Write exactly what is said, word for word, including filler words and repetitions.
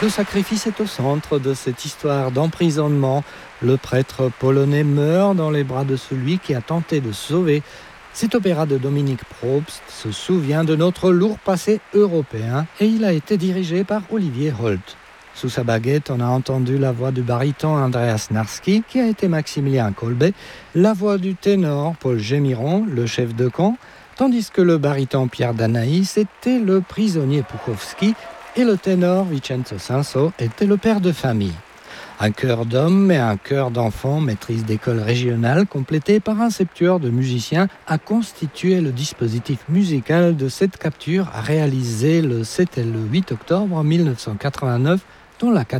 Le sacrifice est au centre de cette histoire d'emprisonnement. Le prêtre polonais meurt dans les bras de celui qui a tenté de sauver. Cet opéra de Dominique Probst se souvient de notre lourd passé européen et il a été dirigé par Olivier Holt. Sous sa baguette, on a entendu la voix du baryton Andreas Narski, qui a été Maximilien Kolbe, la voix du ténor Paul Gémiron, le chef de camp, tandis que le baryton Pierre Danaïs était le prisonnier Puchowski et le ténor Vincenzo Sanso était le père de famille. Un chœur d'hommes et un chœur d'enfants, maîtrise d'école régionale, complété par un septuor de musiciens, a constitué le dispositif musical de cette capture réalisée le sept et le huit octobre mille neuf cent quatre-vingt-neuf dans la